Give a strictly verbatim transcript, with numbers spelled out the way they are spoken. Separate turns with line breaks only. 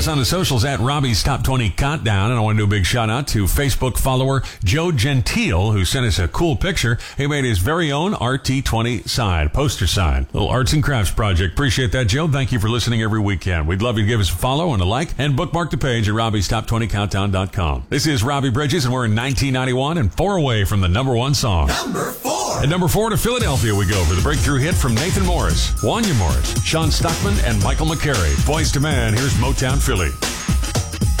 us on the socials at Robbie's Top twenty Countdown. And I want to do a big shout out to Facebook follower Joe Gentile, who sent us a cool picture. He made his very own R T twenty sign, poster sign, little arts and crafts project. Appreciate that, Joe. Thank you for listening every weekend. We'd love you to give us a follow and a like and bookmark the page at Robbie's Top twenty Countdown dot com. This is Robbie Bridges, and we're in nineteen ninety-one and four away from the number one song.
Number four.
At number four to Philadelphia we go for the breakthrough hit from Nathan Morris, Wanya Morris, Sean Stockman, and Michael McCary. Boys to Man, here's Motown Philly.